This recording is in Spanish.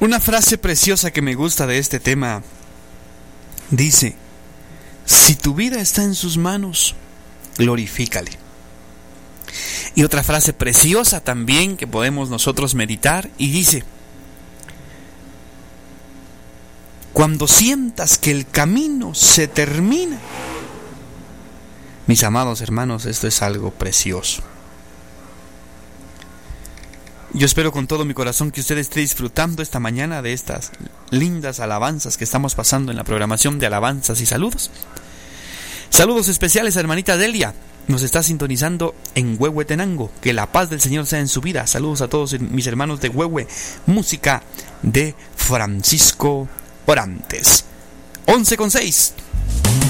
Una frase preciosa que me gusta de este tema dice: si tu vida está en sus manos, glorifícale. Y otra frase preciosa también que podemos nosotros meditar y dice: cuando sientas que el camino se termina. Mis amados hermanos, esto es algo precioso. Yo espero con todo mi corazón que usted esté disfrutando esta mañana de estas lindas alabanzas que estamos pasando en la programación de alabanzas y saludos. Saludos especiales a hermanita Delia, nos está sintonizando en Huehuetenango. Que la paz del Señor sea en su vida. Saludos a todos mis hermanos de Huehue. Música de Francisco Orantes. 11:06.